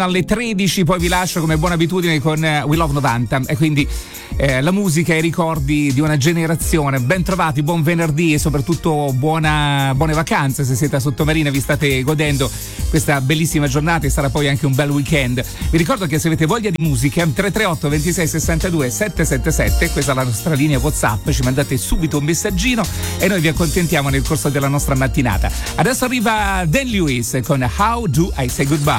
alle 13, poi vi lascio come buona abitudine con We Love 90 e quindi la musica e i ricordi di una generazione. Ben trovati, buon venerdì e soprattutto buone vacanze se siete a Sottomarina, vi state godendo questa bellissima giornata e sarà poi anche un bel weekend. Vi ricordo che se avete voglia di musica 338 26 62 777, questa è la nostra linea WhatsApp, ci mandate subito un messaggino e noi vi accontentiamo nel corso della nostra mattinata. Adesso arriva Dan Lewis con How Do I Say Goodbye.